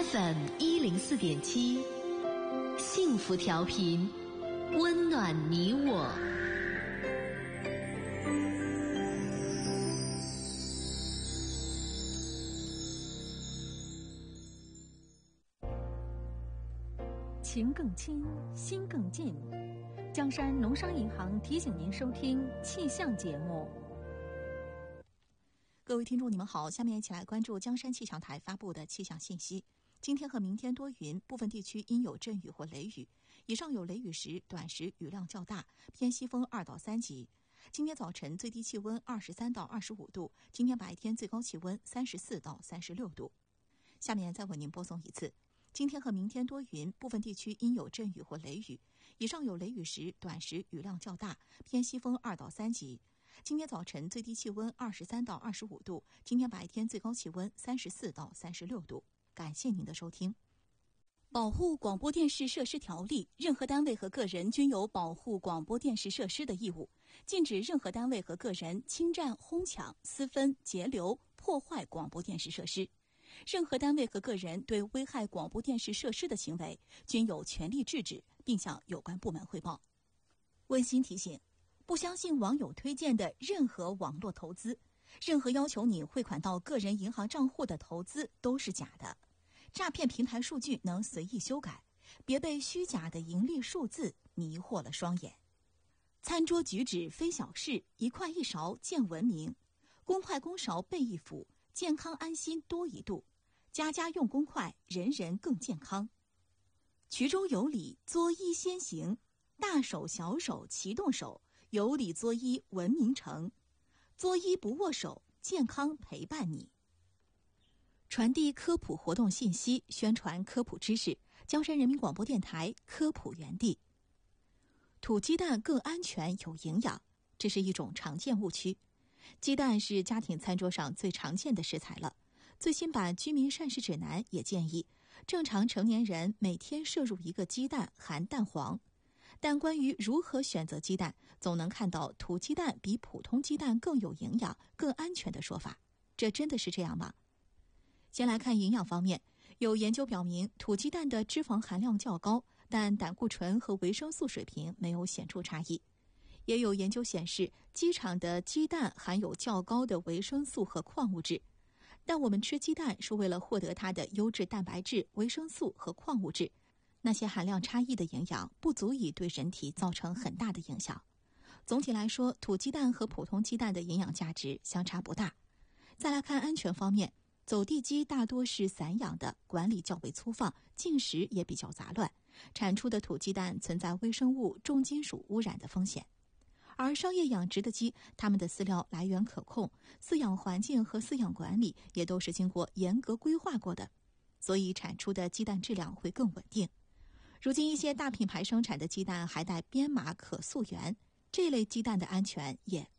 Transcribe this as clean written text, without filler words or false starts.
FM104.7，幸福调频，温暖你我。 情更亲，心更近。江山农商银行提醒您收听气象节目。 各位听众你们好，下面一起来关注江山气象台发布的气象信息。今天和明天多云，部分地区阴有阵雨或雷雨，以上有雷雨时短时雨量较大，偏西风2到3级。今天早晨最低气温23到25度，今天白天最高气温34到36度。下面再为您播送一次。今天和明天多云，部分地区阴有阵雨或雷雨，以上有雷雨时短时雨量较大，偏西风2到3级。今天早晨最低气温23到25度，今天白天最高气温34到36度。感谢您的收听。保护广播电视设施条例，任何单位和个人均有保护广播电视设施的义务，禁止任何单位和个人侵占、哄抢、私分、截留、破坏广播电视设施。任何单位和个人对危害广播电视设施的行为，均有权利制止，并向有关部门汇报。温馨提醒：不相信网友推荐的任何网络投资，任何要求你汇款到个人银行账户的投资都是假的。诈骗平台数据能随意修改，别被虚假的盈利数字迷惑了双眼。餐桌举止非小事，一筷一勺见文明。公筷公勺备一辅，健康安心多一度。家家用公筷，人人更健康。衢中有礼，作揖先行。大手小手齐动手，有礼作揖文明成。作揖不握手，健康陪伴你。传递科普活动信息，宣传科普知识。江山人民广播电台科普园地。土鸡蛋更安全有营养，这是一种常见误区。鸡蛋是家庭餐桌上最常见的食材了。最新版居民膳食指南也建议，正常成年人每天摄入1个鸡蛋含蛋黄。但关于如何选择鸡蛋，总能看到土鸡蛋比普通鸡蛋更有营养、更安全的说法。这真的是这样吗？先来看营养方面，有研究表明，土鸡蛋的脂肪含量较高，但胆固醇和维生素水平没有显著差异。也有研究显示，鸡场的鸡蛋含有较高的维生素和矿物质。但我们吃鸡蛋是为了获得它的优质蛋白质、维生素和矿物质，那些含量差异的营养不足以对人体造成很大的影响。总体来说，土鸡蛋和普通鸡蛋的营养价值相差不大。再来看安全方面，走地鸡大多是散养的，管理较为粗放，进食也比较杂乱，产出的土鸡蛋存在微生物、重金属污染的风险。而商业养殖的鸡，它们的饲料来源可控，饲养环境和饲养管理也都是经过严格规划过的，所以产出的鸡蛋质量会更稳定。如今一些大品牌生产的鸡蛋还带编码可溯源，这类鸡蛋的安全也